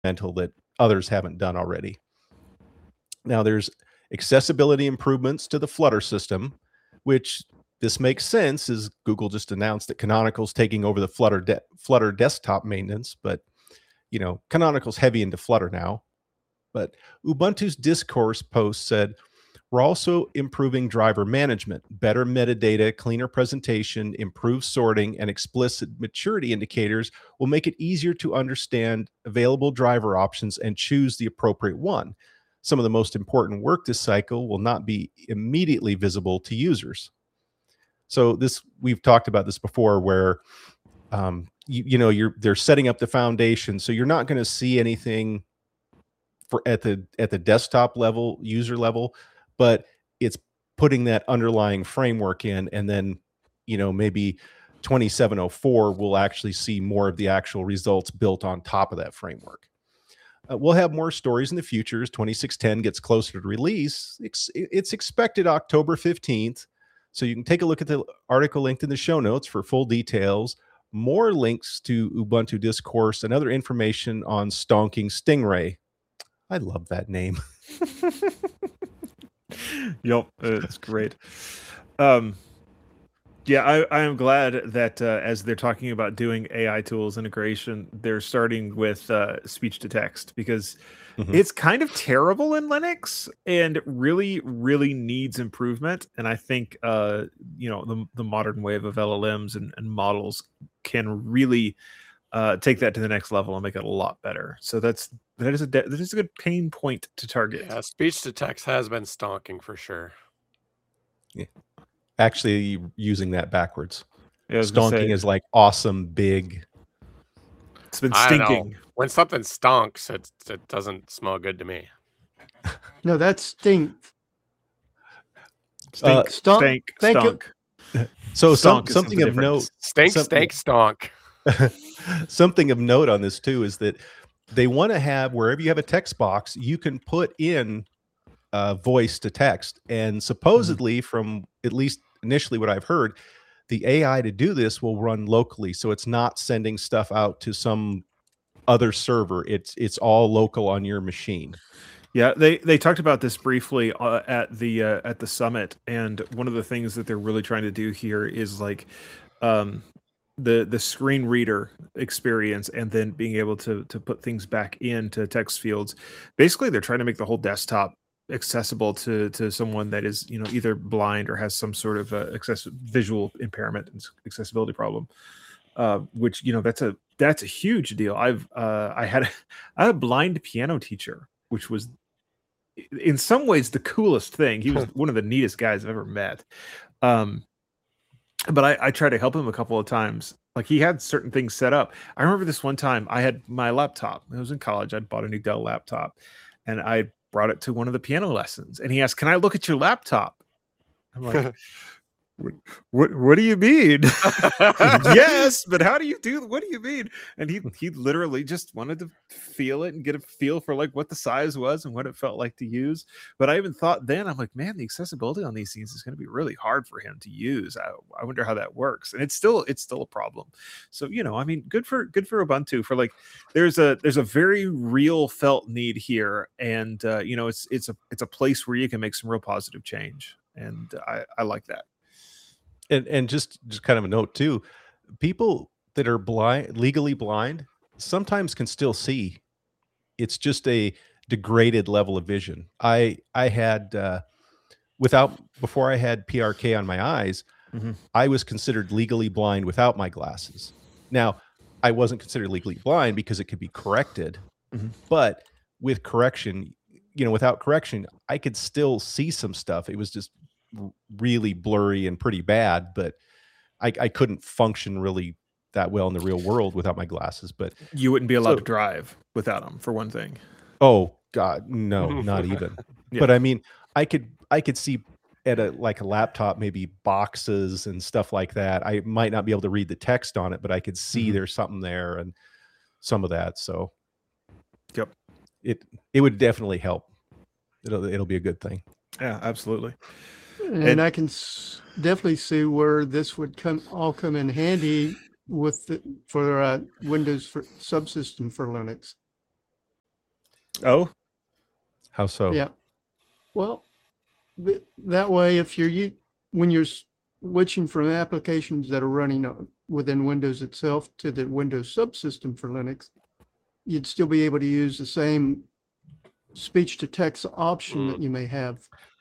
fundamental that others haven't done already. Now, there's accessibility improvements to the Flutter system, which this makes sense as Google just announced that Canonical's taking over the Flutter desktop maintenance, but Canonical's heavy into Flutter now. But Ubuntu's discourse post said, we're also improving driver management, better metadata, cleaner presentation, improved sorting, and explicit maturity indicators will make it easier to understand available driver options and choose the appropriate one. Some of the most important work this cycle will not be immediately visible to users. So we've talked about this before, where they're setting up the foundation, so you're not going to see anything at the desktop level, user level, but it's putting that underlying framework in, and then maybe 2704 we'll actually see more of the actual results built on top of that framework. We'll have more stories in the future as 2610 gets closer to release. It's expected October 15th, so you can take a look at the article linked in the show notes for full details, more links to Ubuntu Discourse, and other information on Stonking Stingray. I love that name. Yep, it's great. Yeah, I am glad that as they're talking about doing AI tools integration, they're starting with speech to text, because it's kind of terrible in Linux and it really, really needs improvement. And I think the modern wave of LLMs and models can really take that to the next level and make it a lot better. So that is a good pain point to target. Yeah, speech to text has been stonking for sure. Yeah. Actually, using that backwards. Yeah, stonking is like awesome, big. It's been stinking. When something stonks, it doesn't smell good to me. No, that's stink. Stink. Stonk. So something of note. Stink, stonk. Something of note on this too is that they want to have, wherever you have a text box, you can put in voice to text, and supposedly, from at least initially what I've heard, the AI to do this will run locally, so it's not sending stuff out to some other server. It's all local on your machine. Yeah, they talked about this briefly at the summit, and one of the things that they're really trying to do here is like the screen reader experience, and then being able to put things back into text fields. Basically, they're trying to make the whole desktop accessible to someone that is either blind or has some sort of visual impairment and accessibility problem, which that's a huge deal. I had a blind piano teacher, which was in some ways the coolest thing. He was one of the neatest guys I've ever met. But I tried to help him a couple of times. Like, he had certain things set up. I remember this one time I had my laptop. I was in college. I'd bought a new Dell laptop, and I brought it to one of the piano lessons, and he asked, "Can I look at your laptop?" I'm like, what do you mean? Yes, but what do you mean? And he literally just wanted to feel it and get a feel for like what the size was and what it felt like to use. But I even thought then, I'm like, man, the accessibility on these things is going to be really hard for him to use. I wonder how that works. And it's still a problem. So, I mean, good for Ubuntu for like, there's a very real felt need here. And it's a place where you can make some real positive change. And I like that. And just kind of a note too, people that are legally blind, sometimes can still see. It's just a degraded level of vision. I had before I had PRK on my eyes, I was considered legally blind without my glasses. Now, I wasn't considered legally blind because it could be corrected, but with correction, without correction, I could still see some stuff. It was just really blurry and pretty bad, but I couldn't function really that well in the real world without my glasses. But you wouldn't be allowed to drive without them, for one thing. Oh God, no, not even. Yeah. But I mean, I could see at a laptop, maybe boxes and stuff like that. I might not be able to read the text on it, but I could see there's something there and some of that. So yep, it would definitely help. It'll be a good thing. Yeah, absolutely. And I can definitely see where this would come in handy for Windows subsystem for Linux. Oh, How so? Yeah. Well, that way, if when you're switching from applications that are running within Windows itself to the Windows subsystem for Linux, you'd still be able to use the same speech to text option that you may have.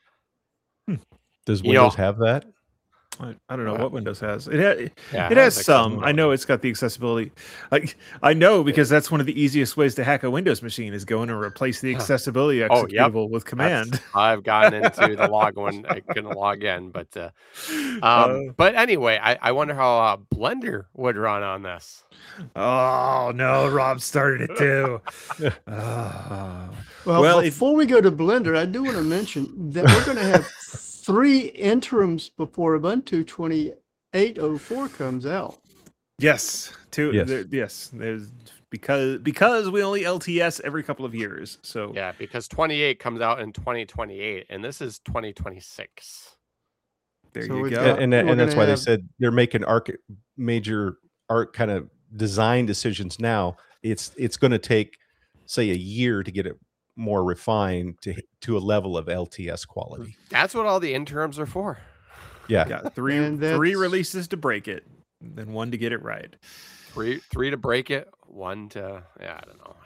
Does You know- Windows have that? I don't know Wow. what Windows has. Yeah, It has some. I accessibility. know it's got the accessibility. I know because that's one of the easiest ways to hack a Windows machine is go in and replace the accessibility Oh, yep. executable with That's- command. I've gotten into the log when I couldn't log in, but anyway, I wonder how Blender would run on this. Oh no, Rob started it too. Oh. Well, Well, before we go to Blender, I do want to mention that we're going to have 3 interims before Ubuntu 2804 comes out. Yes, Yes. yes. There's because we only LTS every couple of years. So Yeah, because 28 comes out in 2028, and this is 2026. there So you we've go. got- And we're that's gonna why they have- said they're making major art kind of design decisions now. It's going to take, say, a year to get it more refined to a level of LTS quality. That's what all the interims are for. Yeah. Yeah, three And that's- releases to break it, then 1 to get it right. Three to break it, 1 to I don't know.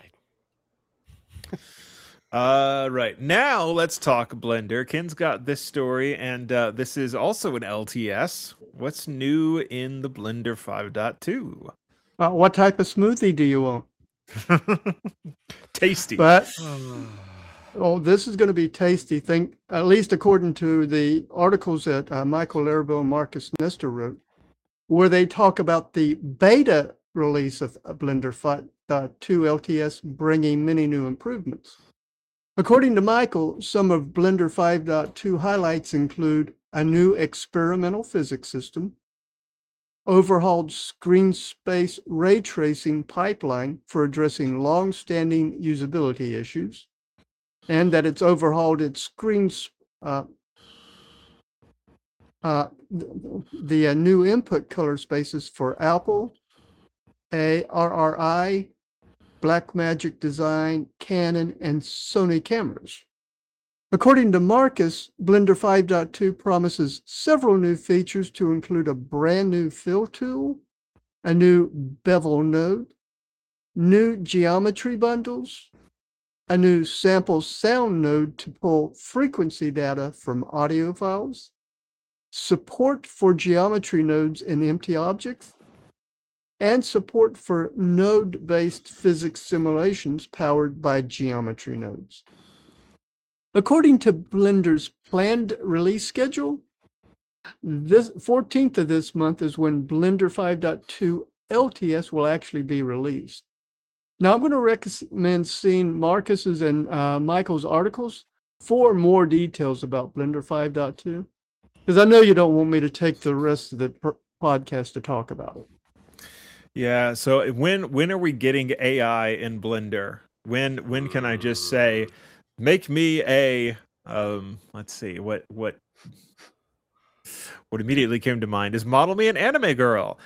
Right now, let's talk Blender. Ken's got this story, and this is also an LTS. What's new in the Blender 5.2? What type of smoothie do you want? Tasty. But this is going to be tasty. Think, at least according to the articles that Michael Larabelle and Marcus Nestor wrote, where they talk about the beta release of Blender 5.2 LTS bringing many new improvements. According to Michael, some of Blender 5.2 highlights include a new experimental physics system, overhauled screen space ray tracing pipeline for addressing long-standing usability issues, and that it's overhauled its screens, the new input color spaces for Apple, RRI, Blackmagic Design, Canon, and Sony cameras. According to Marcus, Blender 5.2 promises several new features to include a brand new fill tool, a new bevel node, new geometry bundles, a new sample sound node to pull frequency data from audio files, support for geometry nodes in empty objects, and support for node-based physics simulations powered by geometry nodes. According to Blender's planned release schedule, this 14th of this month is when Blender 5.2 LTS will actually be released. Now, I'm going to recommend seeing Marcus's and Michael's articles for more details about Blender 5.2, because I know you don't want me to take the rest of the podcast to talk about it. Yeah. So when are we getting AI in Blender? When can I just say, make me a let's see what immediately came to mind is model me an anime girl.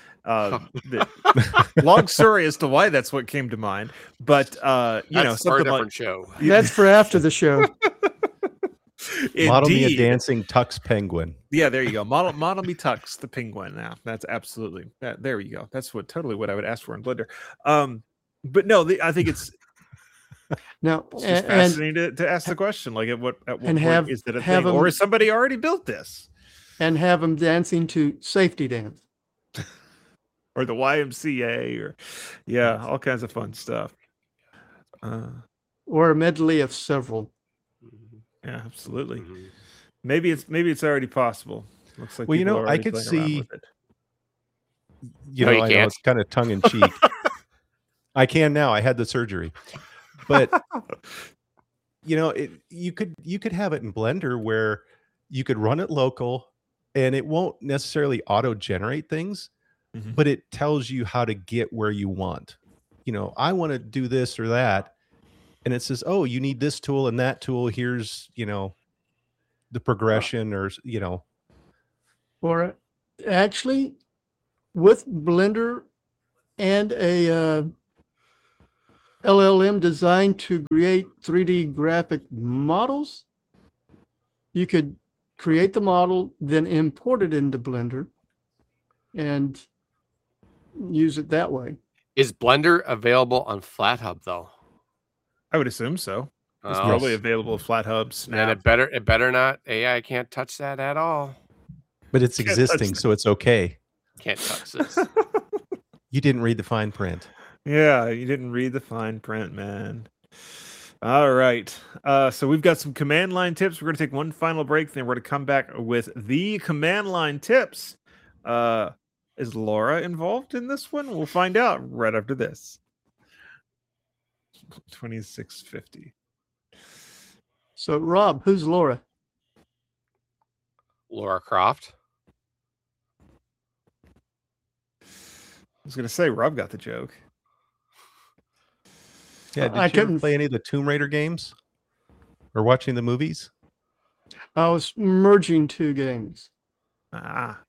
Long story as to why that's what came to mind, but That's for a something different like show. That's for after the show. Model me a Indeed. dancing tux penguin. Yeah, there you go. Model me Tux the penguin. Now that's absolutely there you go. That's totally what I would ask for in Blender. But no, I think it's Now, just and fascinating to ask the question, like at what And point have- is it a have thing, or them- has somebody already built this, have them dancing to safety dance. or the YMCA, or all kinds of fun stuff. Or a medley of several. Yeah, absolutely. Mhm. Maybe it's already possible. Looks like Well, people are I already could playing around see- with it. You No, know, you I know can't. it's kind of tongue in cheek. I can now. I had the surgery, but you could have it in Blender where you could run it local, and it won't necessarily auto generate things, Mhm. but it tells you how to get where you want. I want to do this or that, and it says, "Oh, you need this tool and that tool. Here's the progression," Or actually, with Blender and a LLM designed to create 3D graphic models. You could create the model, then import it into Blender and use it that way. Is Blender available on FlatHub though? I would assume so. It's Oh, probably Yes. available at FlatHub, then Snap. it better not. AI can't touch that at all. But it's Can't touch existing, that. so it's okay. Can't touch this. You didn't read the fine print. Yeah, you didn't read the fine print, man. All right. So we've got some command line tips. We're going to take one final break, then we're going to come back with the command line tips. Is Laura involved in this one? We'll find out right after this. 2650. So, Rob, who's Laura? Laura Croft. I was going to say, Rob got the joke. Yeah, did I you ever couldn't- play any of the Tomb Raider games? Or watching the movies? I was merging two games. Ah.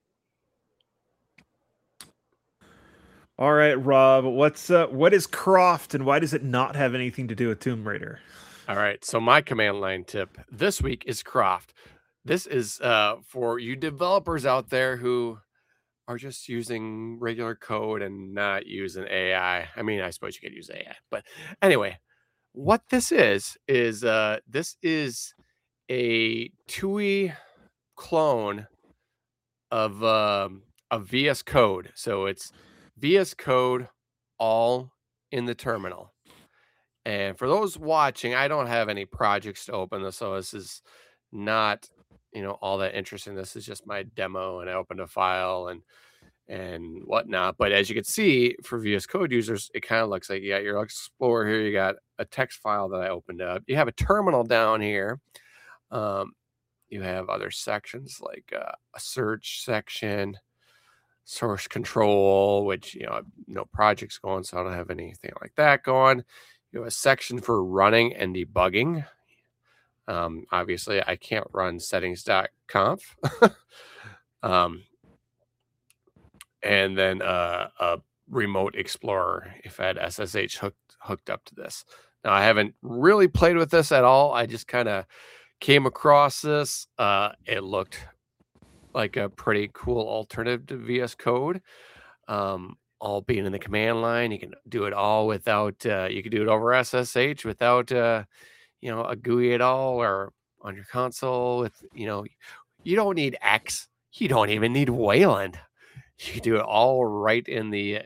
All right, Rob. What is Croft, and why does it not have anything to do with Tomb Raider? All right. So my command line tip this week is Croft. This is for you developers out there who are just using regular code and not using AI. I mean, I suppose you could use AI, but anyway, what this is this is a TUI clone of VS Code. So it's VS Code all in the terminal. And for those watching, I don't have any projects to open, so this is not, all that interesting. This is just my demo, and I opened a file and whatnot. But as you can see, for VS Code users, it kind of looks like you got your Explorer here. You got a text file that I opened up. You have a terminal down here. You have other sections like a search section, source control, which I have no projects going, so I don't have anything like that going. You have a section for running and debugging. Obviously, I can't run settings.conf. And then a remote explorer if I had SSH hooked up to this. Now, I haven't really played with this at all. I just kind of came across this. It looked like a pretty cool alternative to VS Code. All being in the command line, you can do it all without. You can do it over SSH without, a GUI at all, or on your console with, you don't need X. You don't even need Wayland. You can do it all right in the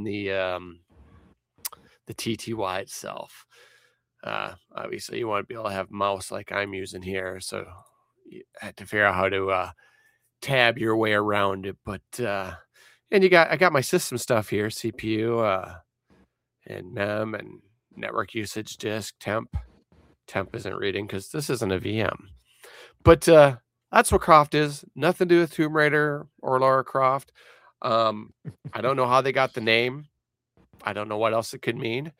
TTY itself. Obviously, you want to be able to have mouse like I'm using here, so you had to figure out how to tab your way around it. But and I got my system stuff here: CPU and mem and network usage disk temp. Temp isn't reading because this isn't a VM. But that's what Croft is. Nothing to do with Tomb Raider or Lara Croft. I don't know how they got the name. I don't know what else it could mean.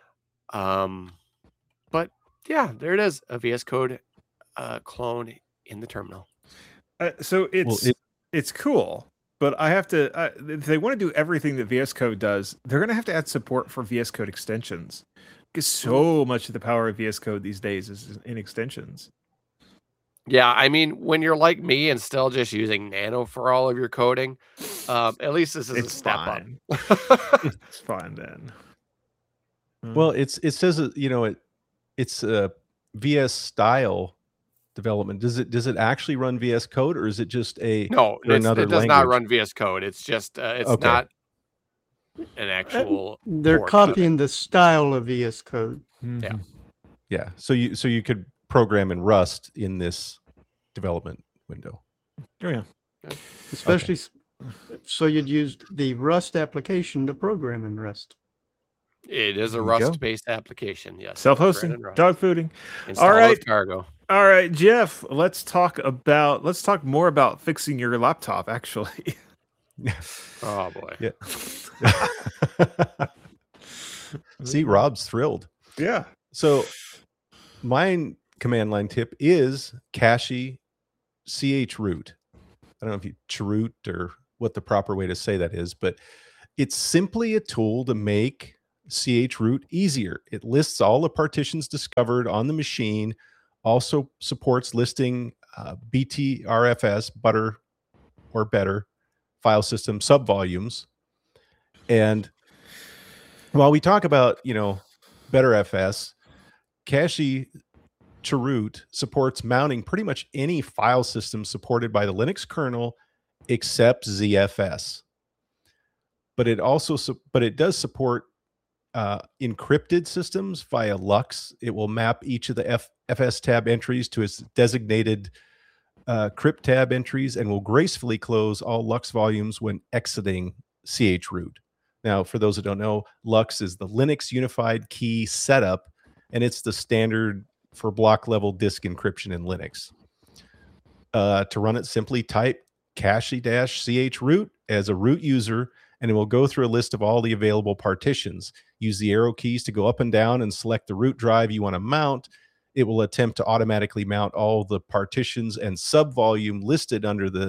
But yeah, there it is. A VS Code clone in the terminal. So it's cool, but I have to. If they want to do everything that VS Code does, they're going to have to add support for VS Code extensions, because so much of the power of VS Code these days is in extensions. Yeah, I mean, when you're like me and still just using Nano for all of your coding, at least this is a step fine. up. It's fine then. Well, it says it's a VS style development. Does it actually run VS Code, or is it just no? It does not run VS Code. It's just it's Okay. not an actual. They're port. copying the style of VS Code. Mhm. Yeah. So you could program in Rust in this development window. Oh yeah. Especially so you'd use the Rust application to program in Rust. It is a There you go. Rust-based application. Yes, Self-hosting, Ran in Rust. dog fooding. Install All right. with Cargo. All right, Jeff. Let's talk more about fixing your laptop. Actually, Oh boy. Yeah. See, Rob's thrilled. yeah. So my command line tip is Cache chroot. I don't know if you chroot or what the proper way to say that is, but it's simply a tool to make chroot easier. It lists all the partitions discovered on the machine, also supports listing BTRFS, butter or better, file system subvolumes. And while we talk about, BetterFS, Cache chroot supports mounting pretty much any file system supported by the Linux kernel except ZFS. But it does support encrypted systems via LUKS. It will map each of the FS tab entries to its designated crypt tab entries and will gracefully close all LUKS volumes when exiting chroot. Now, for those that don't know, LUKS is the Linux Unified Key Setup, and it's the standard for block level disk encryption in Linux. To run it, simply type cache-chroot as a root user, and it will go through a list of all the available partitions. Use the arrow keys to go up and down and select the root drive you want to mount. It will attempt to automatically mount all the partitions and subvolume listed under the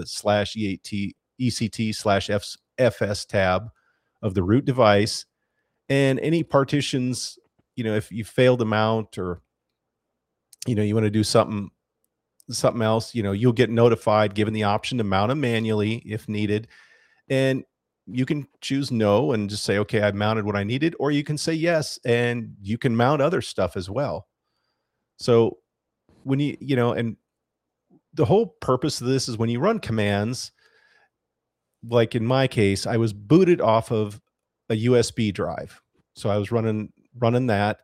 /ECT/FS tab of the root device. And any partitions, if you fail to mount, or you want to do something else, you'll get notified, given the option to mount them manually if needed. And you can choose no and just say, okay, I've mounted what I needed, or you can say yes, and you can mount other stuff as well. So when and the whole purpose of this is when you run commands, like in my case, I was booted off of a USB drive. So I was running that.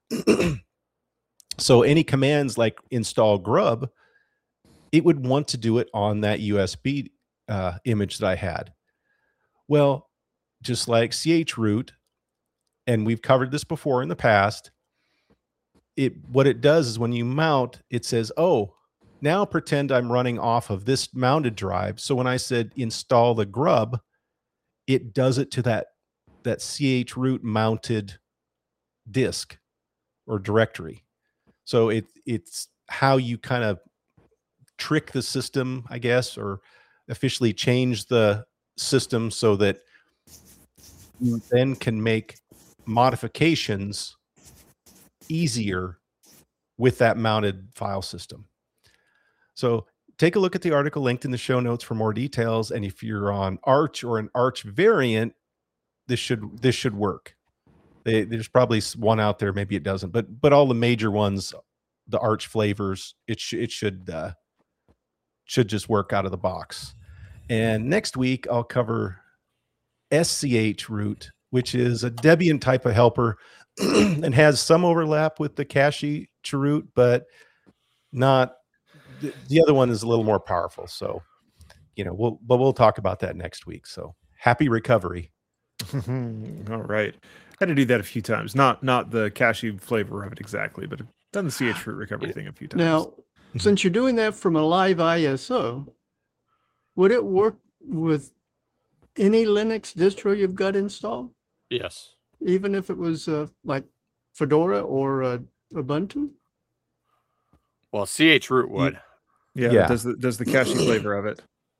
So any commands like install grub, it would want to do it on that USB image that I had. Well, just like chroot, and we've covered this before in the past, what it does is when you mount, it says, oh, now pretend I'm running off of this mounted drive. So when I said install the grub, it does it to that chroot mounted disk or directory. So it's how you kind of trick the system, I guess, or officially change the system so that you then can make modifications easier with that mounted file system. So take a look at the article linked in the show notes for more details. And if you're on Arch or an Arch variant, this should work. There's probably one out there, maybe it doesn't, but all the major ones, the Arch flavors, it should just work out of the box. And next week I'll cover schroot, which is a Debian type of helper and has some overlap with the cache chroot, but not. The other one is a little more powerful. So, we'll talk about that next week. So happy recovery. All right. I had to do that a few times. Not the cache flavor of it exactly, but I've done the chroot recovery thing a few times. Now, since you're doing that from a live ISO, would it work with any Linux distro you've got installed? Yes. Even if it was like Fedora or Ubuntu? Well, chroot would. Yeah. Does the cache flavor of it?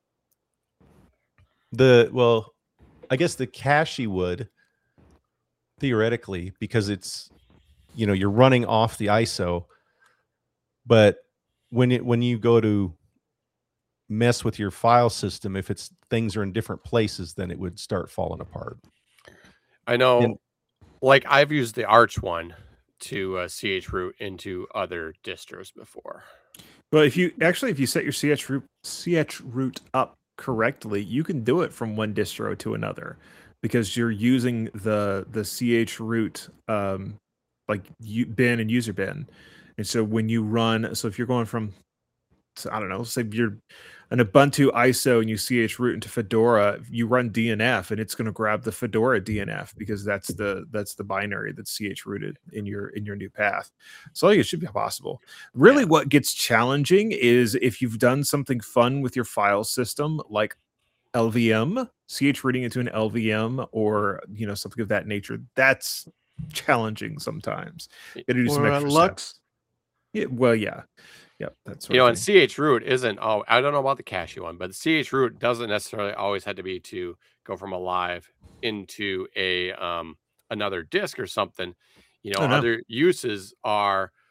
I guess the cache would, theoretically, because it's, you're running off the ISO, but when you go to mess with your file system, if things are in different places, then it would start falling apart. I know, like I've used the Arch one to chroot into other distros before. Well, if you set your chroot up correctly, you can do it from one distro to another, because you're using the chroot bin and user bin. And so when you run, so if you're going from, I don't know, say you're an Ubuntu ISO and you chroot into Fedora, you run DNF and it's going to grab the Fedora DNF, because that's the binary that's chrooted in your new path. So it should be possible. Really, what gets challenging is if you've done something fun with your file system, like LVM, chrooting into an LVM, or something of that nature. That's challenging sometimes. You gotta do some extra LUKS. steps. Yeah, well, yeah. Yep, that's and chroot isn't. Oh, I don't know about the cache one, but the chroot doesn't necessarily always have to be to go from a live into a another disk or something. Oh, no. Other uses are